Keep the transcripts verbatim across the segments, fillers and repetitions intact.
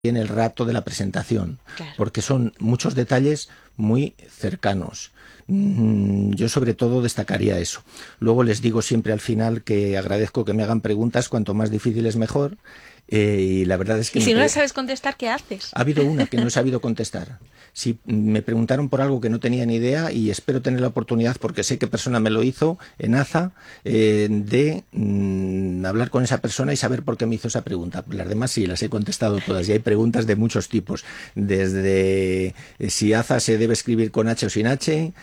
en el rato de la presentación, Claro. porque son muchos detalles muy cercanos. Mm, Yo sobre todo destacaría eso. Luego les digo siempre al final que agradezco que me hagan preguntas, cuanto más difíciles mejor, eh, y la verdad es que Y me si no pre- le sabes contestar, ¿qué haces? ha habido una que no he sabido contestar. Sí, me preguntaron por algo que no tenía ni idea y espero tener la oportunidad, porque sé qué persona me lo hizo en AZA, eh, de mm, hablar con esa persona y saber por qué me hizo esa pregunta. Las demás sí, las he contestado todas y hay preguntas de muchos tipos. Desde eh, si AZA se debe escribir con H o sin H,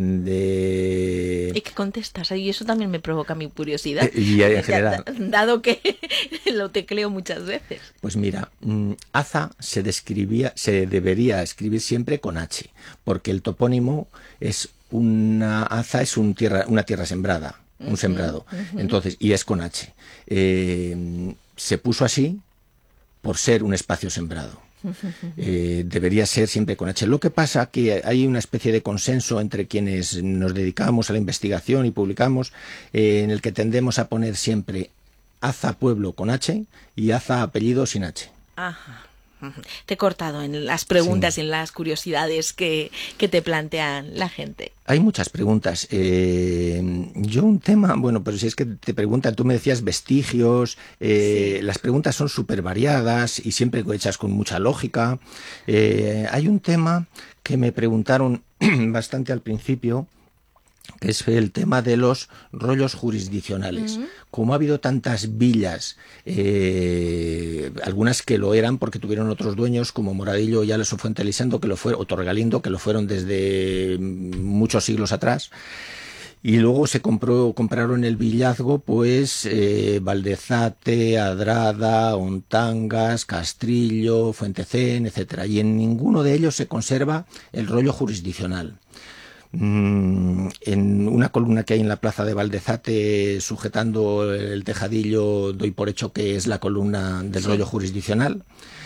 de... ¿Y qué contestas? Y eso también me provoca mi curiosidad, eh, y en da- general. da- dado que lo tecleo muchas veces. Pues mira, mm, AZA se describía, se debería escribir siempre con H, porque el topónimo es una AZA es un tierra, una tierra sembrada, un sembrado. Entonces, y es con H. Eh, se puso así por ser un espacio sembrado. Eh, debería ser siempre con H. Lo que pasa que hay una especie de consenso entre quienes nos dedicamos a la investigación y publicamos, eh, en el que tendemos a poner siempre AZA pueblo con H y AZA apellido sin H. Ajá. Ujú. Te he cortado en las preguntas Sí. y en las curiosidades que, que te plantean la gente. Hay muchas preguntas. Eh, yo un tema, bueno, pero si es que te preguntan, tú me decías vestigios, eh, Sí. las preguntas son súper variadas y siempre hechas con mucha lógica. Eh, hay un tema que me preguntaron bastante al principio, que es el tema de los rollos jurisdiccionales. Uh-huh. Como ha habido tantas villas, eh, algunas que lo eran porque tuvieron otros dueños, como Moradillo, Yales o Fuente Elisendo, que lo fue, o Torregalindo, que lo fueron desde muchos siglos atrás. Y luego se compró, compraron el villazgo, pues, eh, Valdezate, Adrada, Ontangas, Castrillo, Fuentecén, etcétera. Y en ninguno de ellos se conserva el rollo jurisdiccional. En una columna que hay en la plaza de Valdezate, sujetando el tejadillo, doy por hecho que es la columna del sí. rollo jurisdiccional.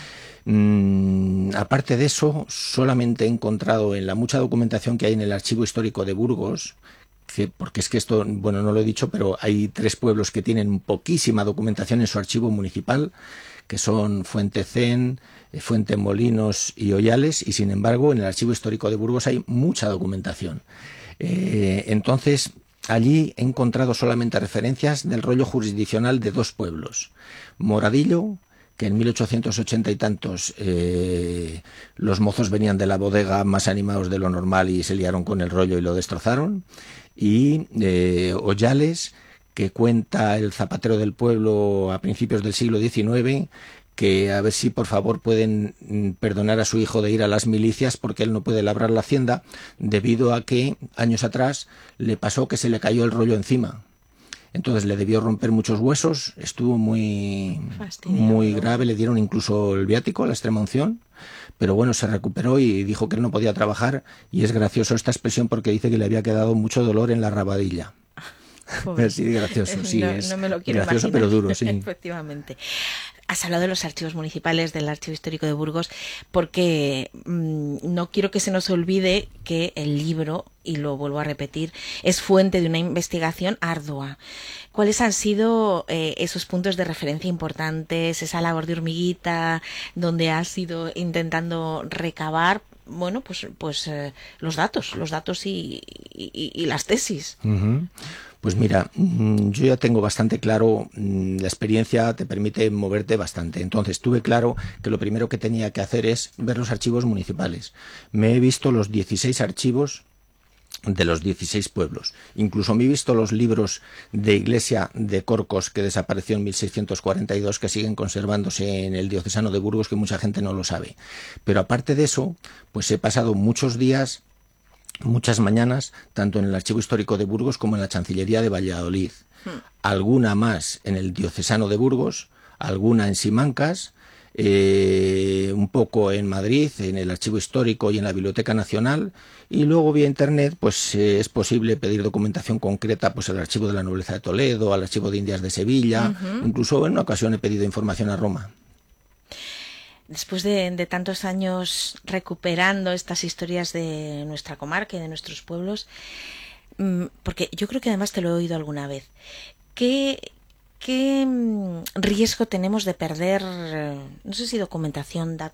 Mm, aparte de eso, solamente he encontrado en la mucha documentación que hay en el Archivo Histórico de Burgos, que, porque es que esto, bueno, no lo he dicho, pero hay tres pueblos que tienen poquísima documentación en su archivo municipal, que son Fuentecén, Fuentemolinos y Hoyales, y sin embargo en el Archivo Histórico de Burgos hay mucha documentación. Eh, entonces, allí he encontrado solamente referencias del rollo jurisdiccional de dos pueblos. Moradillo, que en mil ochocientos ochenta y tantos eh, los mozos venían de la bodega más animados de lo normal y se liaron con el rollo y lo destrozaron, y eh, Hoyales, que cuenta el zapatero del pueblo a principios del siglo diecinueve, que a ver si por favor pueden perdonar a su hijo de ir a las milicias porque él no puede labrar la hacienda debido a que años atrás le pasó que se le cayó el rollo encima. Entonces le debió romper muchos huesos, estuvo muy, muy grave, le dieron incluso el viático, la extrema unción, pero bueno, se recuperó y dijo que él no podía trabajar, y es gracioso esta expresión porque dice que le había quedado mucho dolor en la rabadilla. Pobre. Sí, gracioso, sí, no, es no me lo quiero gracioso imaginar. Pero duro, sí. Efectivamente. Has hablado de los archivos municipales, del Archivo Histórico de Burgos, porque mmm, no quiero que se nos olvide que el libro, y lo vuelvo a repetir, es fuente de una investigación ardua. ¿Cuáles han sido eh, esos puntos de referencia importantes, esa labor de hormiguita, donde has ido intentando recabar, bueno, pues, pues eh, los datos, los datos y, y, y las tesis? Uh-huh. Pues mira, yo ya tengo bastante claro, la experiencia te permite moverte bastante. Entonces tuve claro que lo primero que tenía que hacer es ver los archivos municipales. Me he visto los dieciséis archivos de los dieciséis pueblos. Incluso me he visto los libros de iglesia de Corcos, que desapareció en mil seiscientos cuarenta y dos, que siguen conservándose en el diocesano de Burgos, que mucha gente no lo sabe. Pero aparte de eso, pues he pasado muchos días, muchas mañanas, tanto en el Archivo Histórico de Burgos como en la Chancillería de Valladolid. Hmm. Alguna más en el diocesano de Burgos, alguna en Simancas, eh, un poco en Madrid, en el Archivo Histórico y en la Biblioteca Nacional, y luego vía Internet pues eh, es posible pedir documentación concreta pues al Archivo de la Nobleza de Toledo, al Archivo de Indias de Sevilla, uh-huh. Incluso en una ocasión he pedido información a Roma. Después de, de tantos años recuperando estas historias de nuestra comarca y de nuestros pueblos, porque yo creo que además te lo he oído alguna vez, ¿qué, ¿qué riesgo tenemos de perder, no sé si documentación,